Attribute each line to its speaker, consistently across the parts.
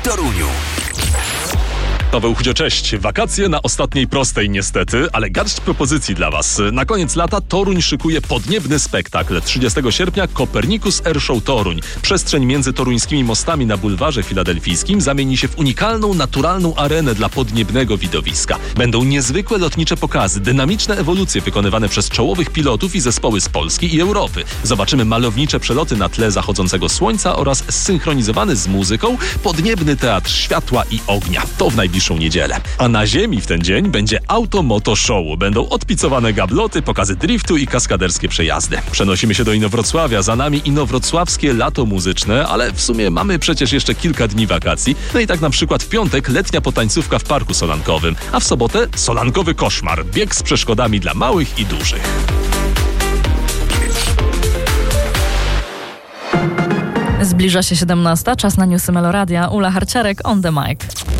Speaker 1: Toruniu.
Speaker 2: Paweł Chudzio, cześć. Wakacje na ostatniej prostej niestety, ale garść propozycji dla Was. Na koniec lata Toruń szykuje podniebny spektakl. 30 sierpnia Copernicus Airshow Toruń. Przestrzeń między toruńskimi mostami na bulwarze filadelfijskim zamieni się w unikalną, naturalną arenę dla podniebnego widowiska. Będą niezwykłe lotnicze pokazy, dynamiczne ewolucje wykonywane przez czołowych pilotów i zespoły z Polski i Europy. Zobaczymy malownicze przeloty na tle zachodzącego słońca oraz zsynchronizowany z muzyką podniebny teatr światła i ognia. To w najbliższą niedzielę. A na ziemi w ten dzień będzie auto-moto show. Będą odpicowane gabloty, pokazy driftu i kaskaderskie przejazdy. Przenosimy się do Inowrocławia. Za nami inowrocławskie lato muzyczne, ale w sumie mamy przecież jeszcze kilka dni wakacji. No i tak na przykład w piątek letnia potańcówka w Parku Solankowym, a w sobotę solankowy koszmar. Bieg z przeszkodami dla małych i dużych.
Speaker 3: Zbliża się 17, czas na newsy Meloradia. Ula Harciarek on the mic.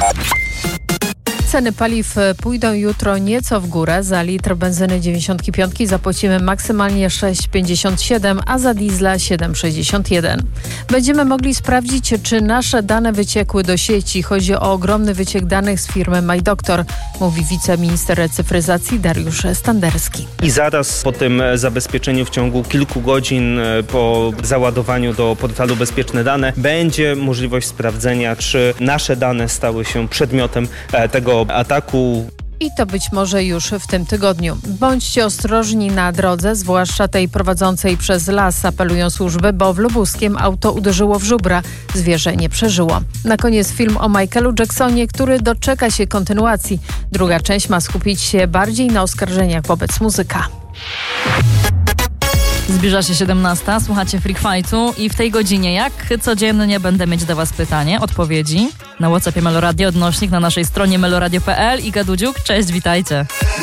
Speaker 4: Ceny paliw pójdą jutro nieco w górę. Za litr benzyny 95 zapłacimy maksymalnie 6,57, a za diesla 7,61. Będziemy mogli sprawdzić, czy nasze dane wyciekły do sieci. Chodzi o ogromny wyciek danych z firmy MyDoktor, mówi wiceminister cyfryzacji Dariusz Standerski.
Speaker 5: I zaraz po tym zabezpieczeniu w ciągu kilku godzin po załadowaniu do portalu Bezpieczne Dane będzie możliwość sprawdzenia, czy nasze dane stały się przedmiotem tego ataku.
Speaker 4: I to być może już w tym tygodniu. Bądźcie ostrożni na drodze, zwłaszcza tej prowadzącej przez las, apelują służby, bo w Lubuskiem auto uderzyło w żubra. Zwierzę nie przeżyło. Na koniec film o Michaelu Jacksonie, który doczeka się kontynuacji. Druga część ma skupić się bardziej na oskarżeniach wobec muzyka.
Speaker 3: Zbliża się 17, słuchacie Freak Fightu i w tej godzinie, jak codziennie, będę mieć do Was pytanie, odpowiedzi na WhatsAppie Meloradio, odnośnik na naszej stronie meloradio.pl. Iga Dudziuk, cześć, witajcie.